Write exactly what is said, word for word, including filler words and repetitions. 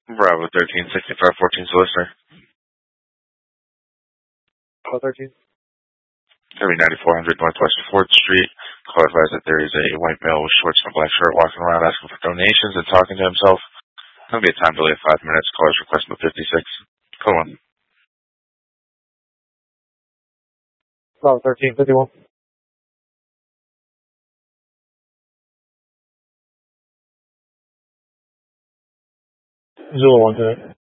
Bravo thirteen sixty-five fourteen solicitor. Bravo thirteen. Gonna be ninety-four hundred Northwest fourth Street. Call advised that there is a white male with shorts and a black shirt walking around asking for donations and talking to himself. There'll be a time delay of five minutes. Call is request number fifty-six. Come on. Bravo thirteen fifty-one. Zulu one today.